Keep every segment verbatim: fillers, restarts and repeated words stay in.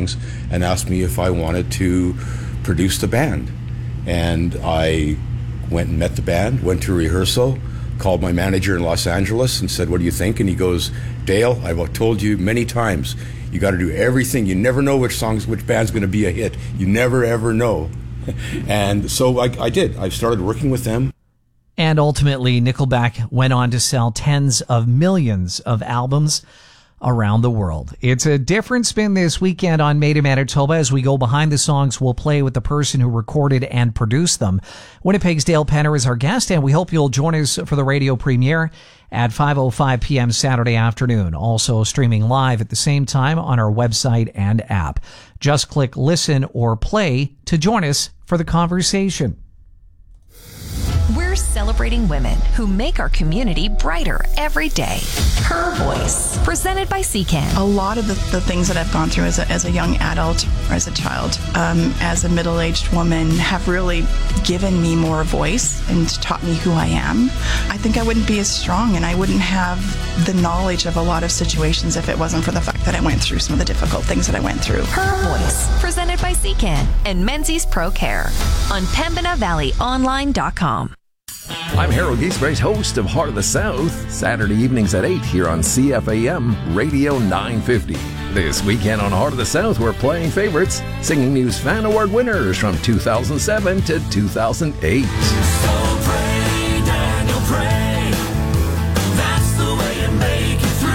songs and asked me if I wanted to produce the band. And I went and met the band, went to rehearsal, called my manager in Los Angeles and said, what do you think? And he goes, Dale, I've told you many times, you got to do everything. You never know which songs, which band's going to be a hit. You never, ever know. And so I, I did. I started working with them. And ultimately, Nickelback went on to sell tens of millions of albums around the world. It's a different spin this weekend on Made in Manitoba as we go behind the songs we'll play with the person who recorded and produced them. Winnipeg's Dale Penner is our guest, and we hope you'll join us for the radio premiere at five oh five p.m. Saturday afternoon. Also streaming live at the same time on our website and app. Just click listen or play to join us for the conversation. We're celebrating women who make our community brighter every day. Her Voice, presented by C C A N. A lot of the, the things that I've gone through as a, as a young adult or as a child, um, as a middle-aged woman, have really given me more voice and taught me who I am. I think I wouldn't be as strong and I wouldn't have the knowledge of a lot of situations if it wasn't for the fact that I went through some of the difficult things that I went through. Her Voice, presented by C C A N and Menzies Pro Care on Pembina Valley Online dot com. I'm Harold Giesbrecht, host of Heart of the South, Saturday evenings at eight here on C F A M Radio nine fifty. This weekend on Heart of the South, we're playing favorites, Singing News Fan Award winners from two thousand seven to two thousand eight. So pray, Daniel, pray. That's the way you make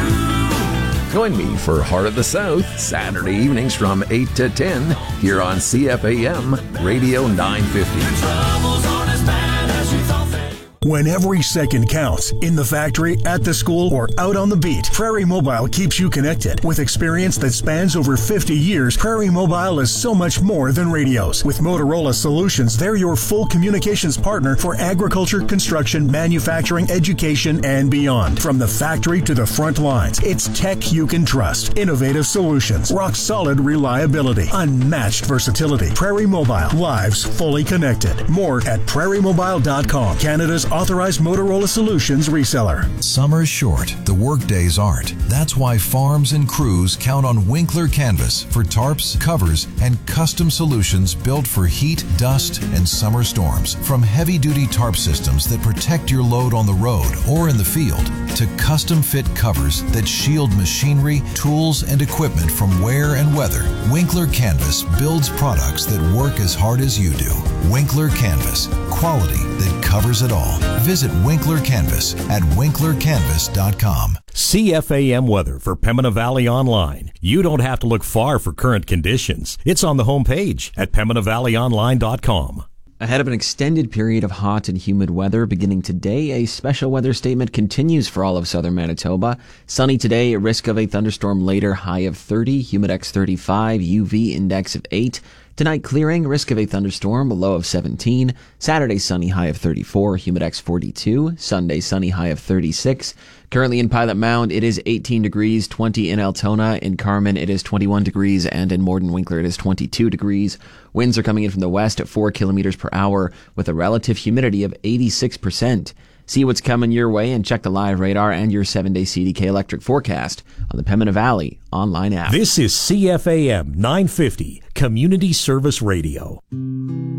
it through. Join me for Heart of the South, Saturday evenings from eight to ten here on C F A M Radio nine fifty. Your troubles aren't as bad as you thought they. When every second counts, in the factory, at the school, or out on the beat, Prairie Mobile keeps you connected. With experience that spans over fifty years, Prairie Mobile is so much more than radios. With Motorola Solutions, they're your full communications partner for agriculture, construction, manufacturing, education, and beyond. From the factory to the front lines, it's tech you can trust. Innovative solutions, rock-solid reliability, unmatched versatility. Prairie Mobile, lives fully connected. More at prairie mobile dot com, Canada's authorized Motorola Solutions reseller. Summer's short, the workdays aren't. That's why farms and crews count on Winkler Canvas for tarps, covers, and custom solutions built for heat, dust, and summer storms. From heavy-duty tarp systems that protect your load on the road or in the field, to custom-fit covers that shield machinery, tools, and equipment from wear and weather, Winkler Canvas builds products that work as hard as you do. Winkler Canvas, quality that covers it all. Visit Winkler Canvas at winkler canvas dot com. C F A M weather for Pembina Valley Online. You don't have to look far for current conditions. It's on the homepage at pembina valley online dot com. Ahead of an extended period of hot and humid weather beginning today, a special weather statement continues for all of southern Manitoba. Sunny today, a risk of a thunderstorm later, high of thirty, humidex thirty-five, U V index of eight. Tonight, clearing, risk of a thunderstorm, a low of seventeen. Saturday, sunny, high of thirty-four, humidex forty-two. Sunday, sunny, high of thirty-six. Currently in Pilot Mound, it is eighteen degrees, twenty in Altona. In Carman, it is twenty-one degrees, and in Morden Winkler, it is twenty-two degrees. Winds are coming in from the west at four kilometers per hour with a relative humidity of eighty-six percent. See what's coming your way and check the live radar and your seven-day C D K electric forecast on the Pembina Valley online app. This is C F A M nine fifty, Community Service Radio.